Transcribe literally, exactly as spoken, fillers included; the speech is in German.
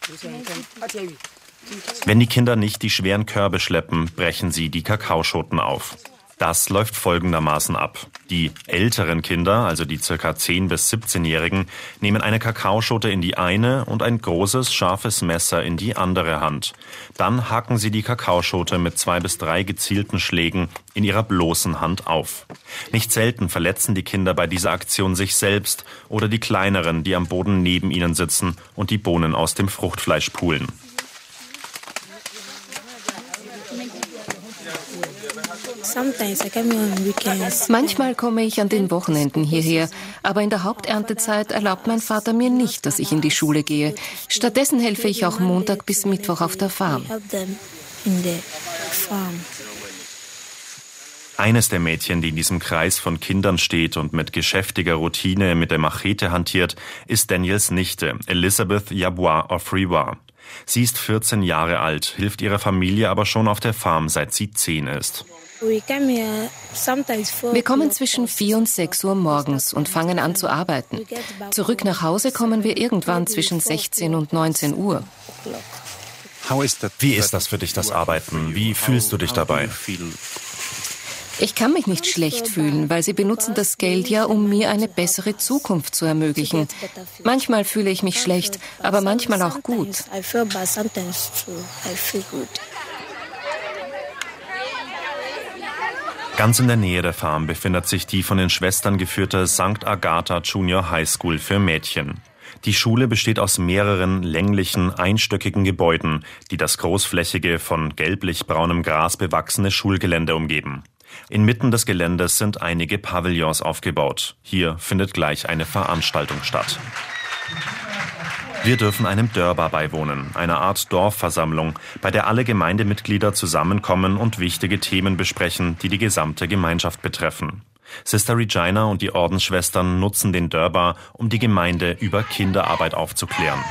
Wenn die Kinder nicht die schweren Körbe schleppen, brechen sie die Kakaoschoten auf. Das läuft folgendermaßen ab. Die älteren Kinder, also die ca. zehn- bis siebzehnjährigen, nehmen eine Kakaoschote in die eine und ein großes, scharfes Messer in die andere Hand. Dann hacken sie die Kakaoschote mit zwei bis drei gezielten Schlägen in ihrer bloßen Hand auf. Nicht selten verletzen die Kinder bei dieser Aktion sich selbst oder die kleineren, die am Boden neben ihnen sitzen und die Bohnen aus dem Fruchtfleisch pulen. Manchmal komme ich an den Wochenenden hierher, aber in der Haupterntezeit erlaubt mein Vater mir nicht, dass ich in die Schule gehe. Stattdessen helfe ich auch Montag bis Mittwoch auf der Farm. Eines der Mädchen, die in diesem Kreis von Kindern steht und mit geschäftiger Routine mit der Machete hantiert, ist Daniels Nichte, Elizabeth Yabois Ofriwa. Sie ist vierzehn Jahre alt, hilft ihrer Familie aber schon auf der Farm, seit sie zehn ist. Wir kommen zwischen vier und sechs Uhr morgens und fangen an zu arbeiten. Zurück nach Hause kommen wir irgendwann zwischen sechzehn und neunzehn Uhr. Wie ist das für dich, das Arbeiten? Wie fühlst du dich dabei? Ich kann mich nicht schlecht fühlen, weil sie benutzen das Geld ja, um mir eine bessere Zukunft zu ermöglichen. Manchmal fühle ich mich schlecht, aber manchmal auch gut. Ganz in der Nähe der Farm befindet sich die von den Schwestern geführte Sankt Agatha Junior High School für Mädchen. Die Schule besteht aus mehreren länglichen, einstöckigen Gebäuden, die das großflächige, von gelblich-braunem Gras bewachsene Schulgelände umgeben. Inmitten des Geländes sind einige Pavillons aufgebaut. Hier findet gleich eine Veranstaltung statt. Wir dürfen einem Dörbar beiwohnen, einer Art Dorfversammlung, bei der alle Gemeindemitglieder zusammenkommen und wichtige Themen besprechen, die die gesamte Gemeinschaft betreffen. Sister Regina und die Ordensschwestern nutzen den Dörbar, um die Gemeinde über Kinderarbeit aufzuklären.